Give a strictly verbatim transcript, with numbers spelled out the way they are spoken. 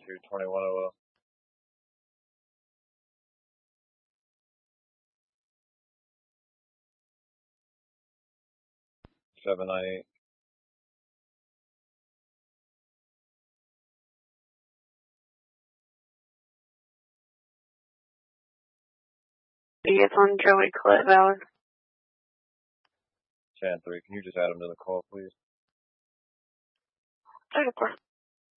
two twenty-one oh oh. seven nine eight. It's on Joey Clint Valor. ten three. Can you just add him to the call, please? Take a